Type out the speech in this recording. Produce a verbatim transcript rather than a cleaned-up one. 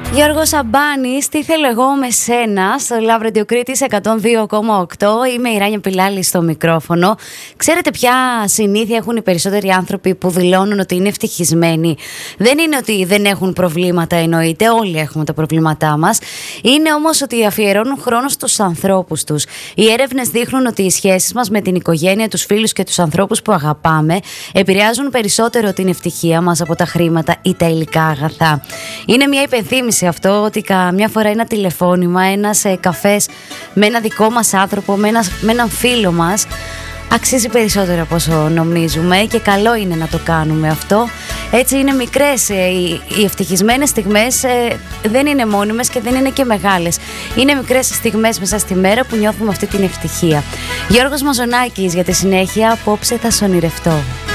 Γιώργο Σαμπάνης, τι θέλω εγώ με σένα, στο Love Radio Κρήτης εκατόν δύο κόμμα οκτώ. Είμαι η Ράνια Πιλάλη στο μικρόφωνο. Ξέρετε ποια συνήθεια έχουν οι περισσότεροι άνθρωποι που δηλώνουν ότι είναι ευτυχισμένοι? Δεν είναι ότι δεν έχουν προβλήματα, εννοείται, όλοι έχουμε τα προβλήματά μας. Είναι όμως ότι αφιερώνουν χρόνο στους ανθρώπους τους. Οι έρευνες δείχνουν ότι οι σχέσεις μας με την οικογένεια, τους φίλους και τους ανθρώπους που αγαπάμε επηρεάζουν περισσότερο την ευτυχία μας από τα χρήματα ή τα υλικά αγαθά. Είναι μια υπενθύμηση αυτό ότι καμιά φορά ένα τηλεφώνημα, ένας ε, καφές με ένα δικό μας άνθρωπο, με, ένα, με έναν φίλο μας αξίζει περισσότερο από όσο νομίζουμε και καλό είναι να το κάνουμε αυτό. Έτσι είναι μικρές, ε, οι, οι ευτυχισμένες στιγμές ε, δεν είναι μόνιμες και δεν είναι και μεγάλες. Είναι μικρές στιγμές μέσα στη μέρα που νιώθουμε αυτή την ευτυχία. Γιώργος Μαζονάκης, για τη συνέχεια, απόψε θα σ' ονειρευτώ.